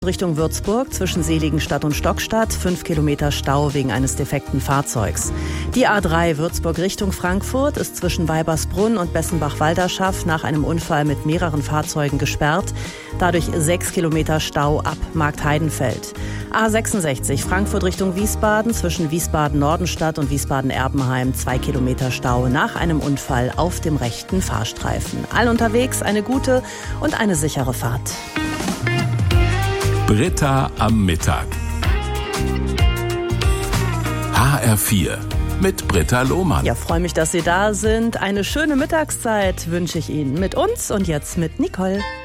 Richtung Würzburg zwischen Seligenstadt und Stockstadt, 5 Kilometer Stau wegen eines defekten Fahrzeugs. Die A3 Würzburg Richtung Frankfurt ist zwischen Weibersbrunn und Bessenbach-Walderschaff nach einem Unfall mit mehreren Fahrzeugen gesperrt. Dadurch 6 Kilometer Stau ab Marktheidenfeld. A66 Frankfurt Richtung Wiesbaden zwischen Wiesbaden-Nordenstadt und Wiesbaden-Erbenheim, 2 Kilometer Stau nach einem Unfall auf dem rechten Fahrstreifen. All unterwegs eine gute und eine sichere Fahrt. Britta am Mittag. HR4 mit Britta Lohmann. Ja, freue mich, dass Sie da sind. Eine schöne Mittagszeit wünsche ich Ihnen mit uns und jetzt mit Nicole.